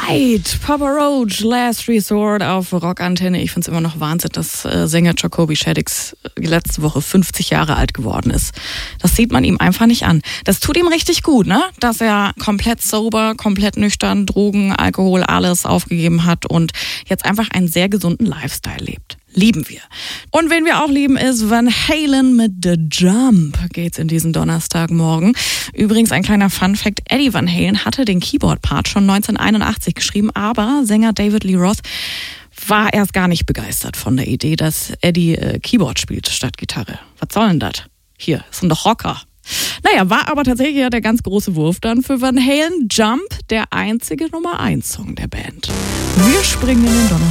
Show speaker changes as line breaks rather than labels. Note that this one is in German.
Alright, Papa Roach, Last Resort auf Rockantenne. Ich finde es immer noch Wahnsinn, dass Sänger Jacoby Shaddix letzte Woche 50 Jahre alt geworden ist. Das sieht man ihm einfach nicht an. Das tut ihm richtig gut, ne? Dass er komplett sober, komplett nüchtern, Drogen, Alkohol, alles aufgegeben hat und jetzt einfach einen sehr gesunden Lifestyle lebt. Lieben wir. Und wen wir auch lieben, ist Van Halen mit The Jump. Geht's in diesen Donnerstagmorgen. Übrigens ein kleiner Funfact. Eddie Van Halen hatte den Keyboard-Part schon 1981 geschrieben, aber Sänger David Lee Roth war erst gar nicht begeistert von der Idee, dass Eddie Keyboard spielt statt Gitarre. Was soll denn das? Hier, sind doch Rocker. Naja, war aber tatsächlich ja der ganz große Wurf dann für Van Halen. Jump, der einzige Nummer-1-Song der Band. Wir springen in den Donnerstag.